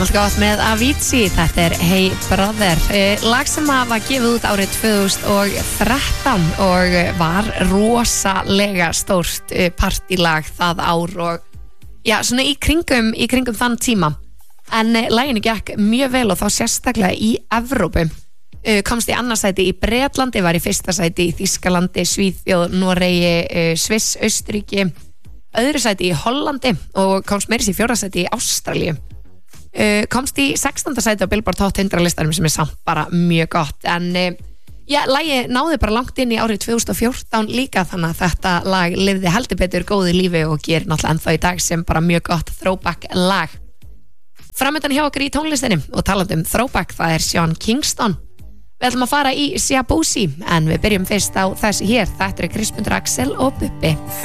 Allt gott með Avicii, þetta Hey Brother, lag sem var gefið út árið 2013 og var rosalega stórt partílag það ár og já, svona í kringum þann tíma. En laginu gekk mjög vel og þá sérstaklega í Evrópu. Komst í annarsæti í Bretlandi, var í fyrsta sæti í Þýskalandi, Svíþjóð, Noregi, Sviss, Austurríki, öðru sæti í Hollandi og komst meira í fjórða sæti í Ástralíu. Komst í 16. sæti á Billboard Hot 100 listanum sem samt bara mjög gott en já, lagið náði bara langt inn í árið 2014 líka þannig að þetta lag lifði heldur betur góðu lífi og gerir náttúrulega ennþá í dag sem bara mjög gott throwback lag. Framöndan hjá okkur í tónlistinni og talandi throwback, það Sean Kingston. Við ætlum að fara í Shaboozey en við byrjum fyrst á þessi hér, þetta Chris Axel og Bubbi.